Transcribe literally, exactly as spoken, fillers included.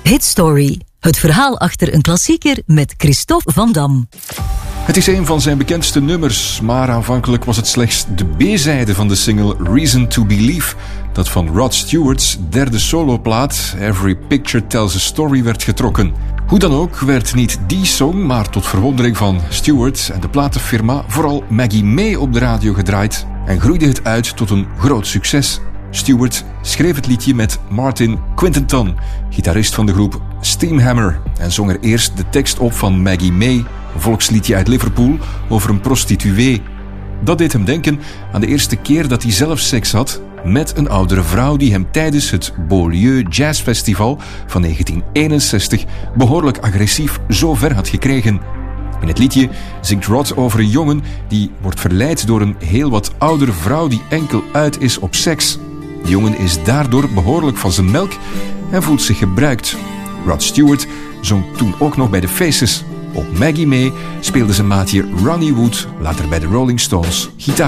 Hit Story. Het verhaal achter een klassieker met Christophe Van Dam. Het is een van zijn bekendste nummers, maar aanvankelijk was het slechts de B-zijde van de single Reason to Believe, dat van Rod Stewart's derde soloplaat Every Picture Tells a Story werd getrokken. Hoe dan ook werd niet die song, maar tot verwondering van Stewart en de platenfirma vooral Maggie May op de radio gedraaid en groeide het uit tot een groot succes. Stewart schreef het liedje met Martin Quintenton, gitarist van de groep Steamhammer, en zong er eerst de tekst op van Maggie May, een volksliedje uit Liverpool over een prostituee. Dat deed hem denken aan de eerste keer dat hij zelf seks had met een oudere vrouw die hem tijdens het Beaulieu Jazz Festival van negentien eenenzestig behoorlijk agressief zo ver had gekregen. In het liedje zingt Rod over een jongen die wordt verleid door een heel wat oudere vrouw die enkel uit is op seks. De jongen is daardoor behoorlijk van zijn melk en voelt zich gebruikt. Rod Stewart zong toen ook nog bij de Faces. Op Maggie May speelde zijn maatje Ronnie Wood, later bij de Rolling Stones, gitaar.